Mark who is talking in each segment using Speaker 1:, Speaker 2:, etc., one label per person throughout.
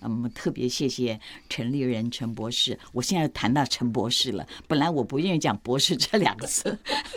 Speaker 1: 特别谢谢陈立人陈博士，我现在谈到陈博士了，本来我不愿意讲博士这2个字。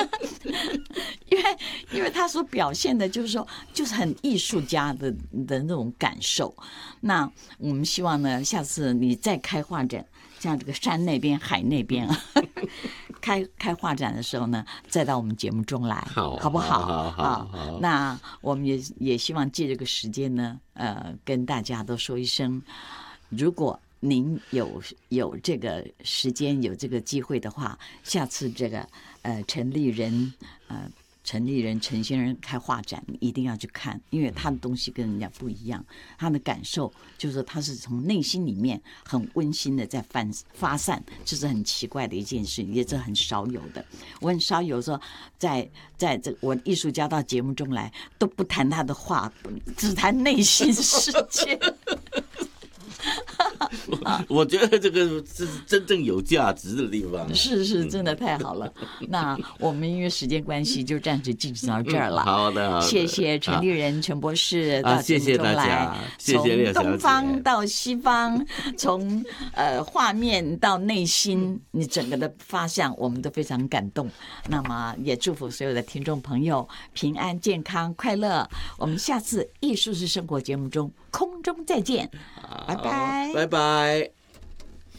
Speaker 1: 因为他所表现的就是说，就是很艺术家的那种感受。那我们希望呢，下次你再开画展，像这个山那边、海那边啊，开画展的时候呢，再到我们节目中来，好不好？好。那我们也希望借这个时间呢，跟大家都说一声，如果您有这个时间有这个机会的话，下次这个陈立人陈先生开画展，你一定要去看，因为他的东西跟人家不一样，他的感受就是说他是从内心里面很温馨的在发散，这是很奇怪的一件事，也是很少有的。我很少有说在这我艺术家到节目中来都不谈他的画，只谈内心世界。
Speaker 2: 我觉得这个是真正有价值的地方，
Speaker 1: 是真的太好了。那我们因为时间关系，就暂时进行到这儿了。
Speaker 2: 好的，
Speaker 1: 谢谢陈立人陈博士到节目中来，
Speaker 2: 谢谢列小姐，
Speaker 1: 从东方到西方，从画面到内心，你整个的发向，我们都非常感动。那么也祝福所有的听众朋友平安、健康、快乐。我们下次艺术是生活节目中空中再见，拜拜，
Speaker 2: 拜拜。